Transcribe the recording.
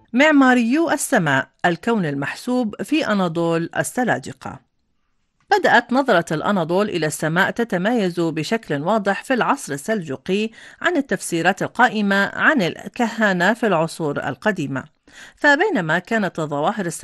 معماريو السماء: الكون المحسوب في أناضول السلاجقة. بدأت نظرة الأناضول إلى السماء تتميز بشكل واضح في العصر السلجوقي عن التفسيرات القائمة عن الكهنة في العصور القديمة. فبينما كانت الظواهر